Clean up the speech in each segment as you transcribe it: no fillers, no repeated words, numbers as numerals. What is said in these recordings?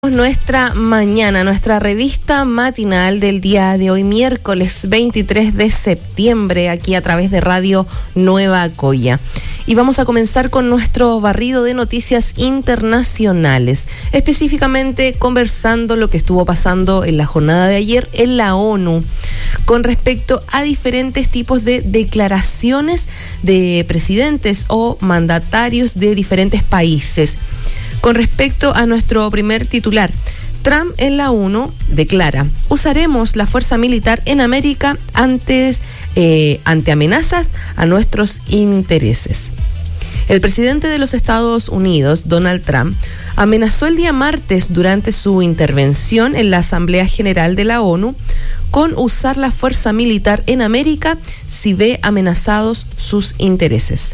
Nuestra mañana, nuestra revista matinal del día de hoy, miércoles 23 de septiembre, aquí a través de Radio Nueva Coya. Y vamos a comenzar con nuestro barrido de noticias internacionales, específicamente conversando lo que estuvo pasando en la jornada de ayer en la ONU, con respecto a diferentes tipos de declaraciones de presidentes o mandatarios de diferentes países. Con respecto a nuestro primer titular, Trump en la ONU declara: usaremos la fuerza militar en América ante amenazas a nuestros intereses. El presidente de los Estados Unidos, Donald Trump, amenazó el día martes durante su intervención en la Asamblea General de la ONU con usar la fuerza militar en América si ve amenazados sus intereses.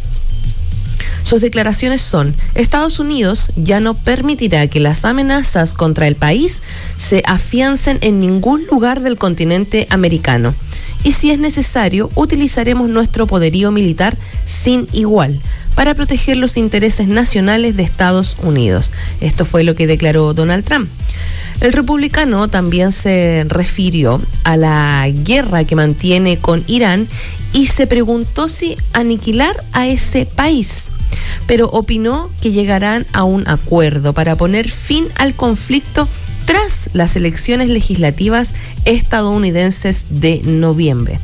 Sus declaraciones son: Estados Unidos ya no permitirá que las amenazas contra el país se afiancen en ningún lugar del continente americano. Y si es necesario, utilizaremos nuestro poderío militar sin igual para proteger los intereses nacionales de Estados Unidos. Esto fue lo que declaró Donald Trump. El republicano también se refirió a la guerra que mantiene con Irán y se preguntó si aniquilar a ese país, pero opinó que llegarán a un acuerdo para poner fin al conflicto tras las elecciones legislativas estadounidenses de noviembre.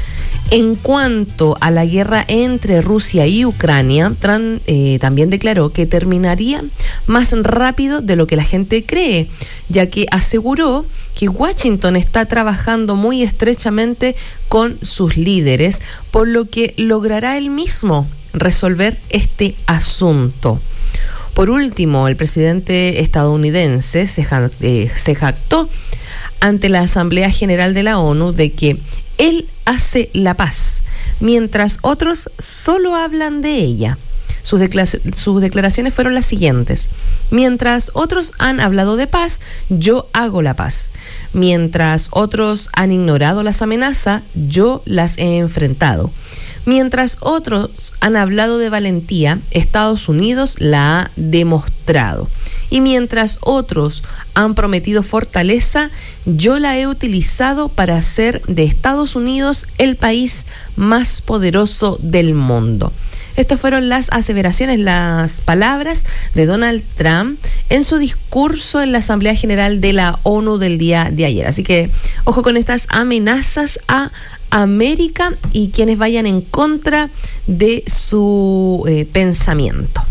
En cuanto a la guerra entre Rusia y Ucrania, Trump también declaró que terminaría más rápido de lo que la gente cree, ya que aseguró que Washington está trabajando muy estrechamente con sus líderes, por lo que logrará él mismo resolver este asunto. Por último, el presidente estadounidense se jactó ante la Asamblea General de la ONU de que él hace la paz, mientras otros solo hablan de ella. Sus declaraciones fueron las siguientes: mientras otros han hablado de paz, yo hago la paz. Mientras otros han ignorado las amenazas, yo las he enfrentado. Mientras otros han hablado de valentía, Estados Unidos la ha demostrado. Y mientras otros han prometido fortaleza, yo la he utilizado para hacer de Estados Unidos el país más poderoso del mundo. Estas fueron las aseveraciones, las palabras de Donald Trump en su discurso en la Asamblea General de la ONU del día de ayer. Así que ojo con estas amenazas a América y quienes vayan en contra de su pensamiento.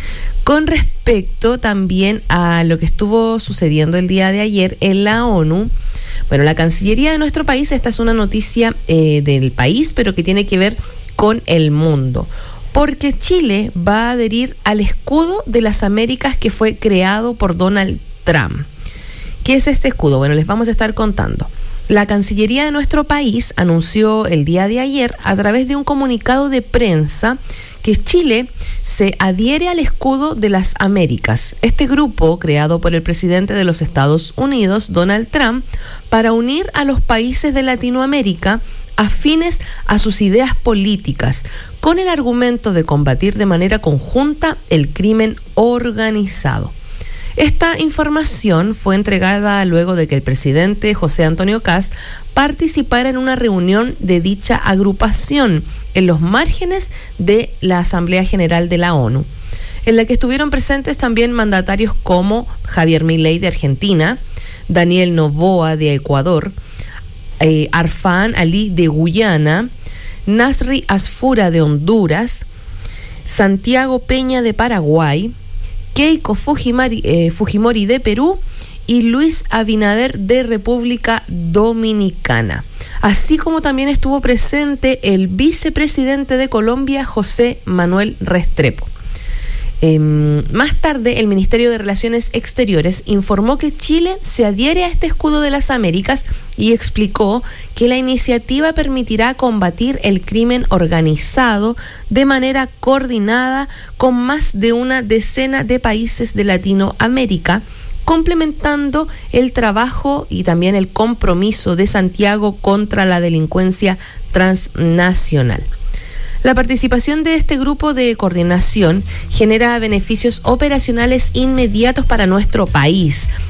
Con respecto también a lo que estuvo sucediendo el día de ayer en la ONU, bueno, la Cancillería de nuestro país, esta es una noticia del país, pero que tiene que ver con el mundo, porque Chile va a adherir al escudo de las Américas que fue creado por Donald Trump. ¿Qué es este escudo? Bueno, les vamos a estar contando. La Cancillería de nuestro país anunció el día de ayer, a través de un comunicado de prensa, que Chile se adhiere al escudo de las Américas, este grupo creado por el presidente de los Estados Unidos, Donald Trump, para unir a los países de Latinoamérica afines a sus ideas políticas, con el argumento de combatir de manera conjunta el crimen organizado. Esta información fue entregada luego de que el presidente José Antonio Kast participara en una reunión de dicha agrupación en los márgenes de la Asamblea General de la ONU, en la que estuvieron presentes también mandatarios como Javier Milei de Argentina, Daniel Noboa de Ecuador, Arfan Ali de Guyana, Nasri Asfura de Honduras, Santiago Peña de Paraguay, Keiko Fujimori de Perú y Luis Abinader de República Dominicana. Así como también estuvo presente el vicepresidente de Colombia, José Manuel Restrepo. Más tarde, el Ministerio de Relaciones Exteriores informó que Chile se adhiere a este escudo de las Américas y explicó que la iniciativa permitirá combatir el crimen organizado de manera coordinada con más de una decena de países de Latinoamérica, complementando el trabajo y también el compromiso de Santiago contra la delincuencia transnacional. La participación de este grupo de coordinación genera beneficios operacionales inmediatos para nuestro país,